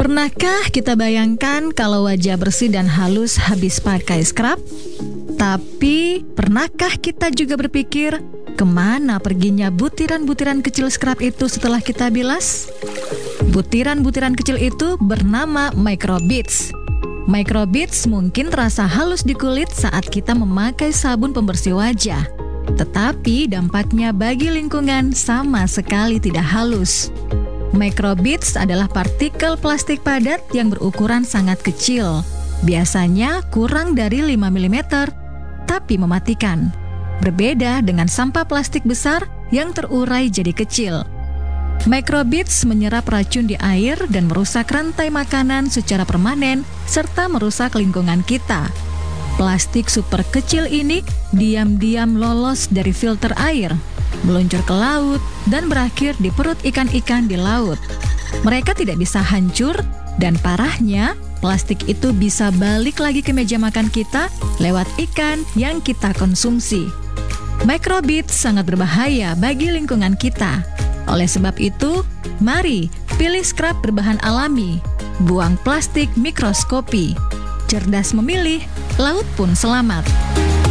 Pernahkah kita bayangkan kalau wajah bersih dan halus habis pakai scrub? Tapi, pernahkah kita juga berpikir, kemana perginya butiran-butiran kecil scrub itu setelah kita bilas? Butiran-butiran kecil itu bernama microbeads. Microbeads mungkin terasa halus di kulit saat kita memakai sabun pembersih wajah. Tetapi dampaknya bagi lingkungan sama sekali tidak halus. Microbeads adalah partikel plastik padat yang berukuran sangat kecil, biasanya kurang dari 5 mm, tapi mematikan. Berbeda dengan sampah plastik besar yang terurai jadi kecil. Microbeads menyerap racun di air dan merusak rantai makanan secara permanen, serta merusak lingkungan kita. Plastik super kecil ini diam-diam lolos dari filter air, meluncur ke laut, dan berakhir di perut ikan-ikan di laut. Mereka tidak bisa hancur, dan parahnya, plastik itu bisa balik lagi ke meja makan kita lewat ikan yang kita konsumsi. Microbeads sangat berbahaya bagi lingkungan kita. Oleh sebab itu, mari pilih scrub berbahan alami, buang plastik mikroskopi. Cerdas memilih, laut pun selamat.